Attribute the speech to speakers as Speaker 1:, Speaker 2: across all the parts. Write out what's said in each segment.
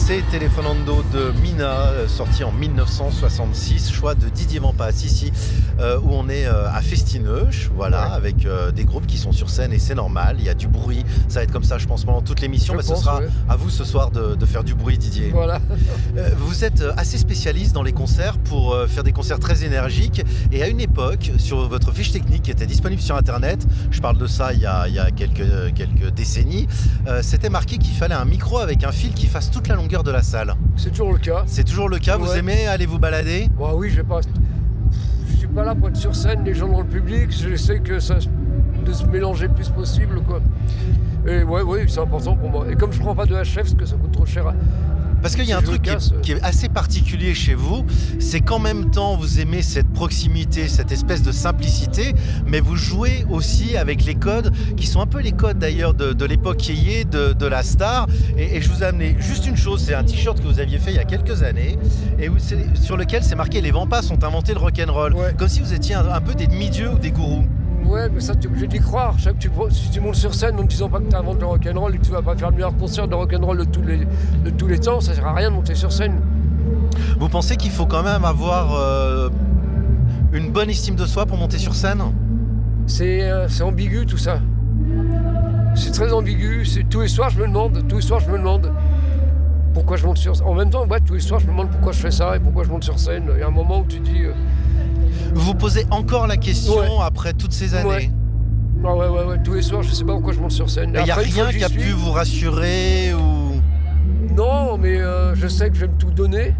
Speaker 1: c'est Telefonando de Mina, sorti en 1966, choix de Didier Vampas, ici où on est à Festineuch, voilà, ouais. Avec des groupes qui sont sur scène et c'est normal, il y a du bruit, ça va être comme ça je pense pendant toute l'émission, mais ce sera à vous ce soir de faire du bruit, Didier.
Speaker 2: Voilà.
Speaker 1: Vous êtes assez spécialiste dans les concerts pour faire des concerts très énergiques et à une époque, sur votre fiche technique qui était disponible sur internet, je parle de ça il y a quelques décennies, c'était marqué qu'il fallait un micro avec un fil qui fasse toute la longueur de la salle.
Speaker 2: C'est toujours le cas.
Speaker 1: C'est toujours le cas, vous aimez aller vous balader?
Speaker 2: Bah oui, je suis pas là pour être sur scène, les gens dans le public, j'essaie de se mélanger le plus possible, quoi. Et oui, c'est important pour moi. Et comme je prends pas de HF, parce que ça coûte trop cher.
Speaker 1: Parce qu'il y a un truc qui est assez particulier chez vous, c'est qu'en même temps vous aimez cette proximité, cette espèce de simplicité, mais vous jouez aussi avec les codes qui sont un peu les codes d'ailleurs de l'époque yéyé, de la star. Et je vous ai amené juste une chose, c'est un t-shirt que vous aviez fait il y a quelques années et sur lequel c'est marqué « Les Vampas ont inventé le rock'n'roll », comme si vous étiez un peu des demi-dieux ou des gourous.
Speaker 2: Ouais, mais ça, tu es obligé d'y croire. Si tu montes sur scène en ne disant pas que tu inventes le rock'n'roll et que tu vas pas faire le meilleur concert de rock'n'roll de tous les temps, ça sert à rien de monter sur scène.
Speaker 1: Vous pensez qu'il faut quand même avoir une bonne estime de soi pour monter sur scène?
Speaker 2: C'est ambigu tout ça. C'est très ambigu. Tous les soirs je me demande pourquoi je monte sur scène. En même temps, tous les soirs je me demande pourquoi je fais ça et pourquoi je monte sur scène. Il y a un moment où tu dis...
Speaker 1: Vous vous posez encore la question après toutes ces années?
Speaker 2: Ouais. Tous les soirs, je sais pas pourquoi je monte sur scène.
Speaker 1: Il n'y a rien qui a pu vous rassurer ou...
Speaker 2: Non, mais je sais que je vais me tout donner.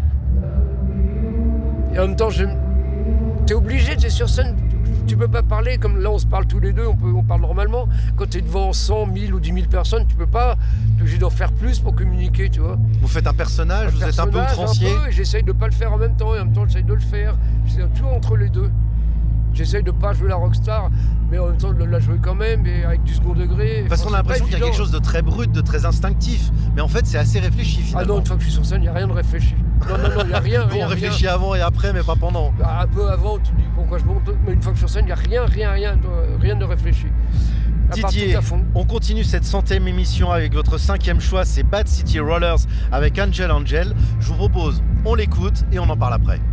Speaker 2: Et en même temps, t'es obligé, t'es sur scène, tu peux pas parler comme là on se parle tous les deux, on parle normalement. Quand t'es devant 100, 1000 ou 10 000 personnes, tu peux pas, t'es obligé d'en faire plus pour communiquer, tu vois.
Speaker 1: Vous faites un personnage, vous êtes un peu outrancier.
Speaker 2: J'essaye de pas le faire en même temps et en même temps j'essaye de le faire. J'essaye toujours entre les deux. J'essaye de pas jouer la rockstar, mais en même temps de la jouer quand même, et avec du second degré.
Speaker 1: Parce qu'on a l'impression qu'il y a quelque chose de très brut, de très instinctif, mais en fait c'est assez réfléchi finalement.
Speaker 2: Ah non, une fois que je suis sur scène, il n'y a rien de réfléchi. Non, il n'y a rien.
Speaker 1: On réfléchit avant et après, mais pas pendant.
Speaker 2: Un peu avant, tu te dis pourquoi je monte, mais une fois que je suis sur scène, il n'y a rien de réfléchi.
Speaker 1: Didier, on continue cette 100e émission avec votre 5e choix, c'est Bad City Rollers avec Angel. Je vous propose, on l'écoute et on en parle après.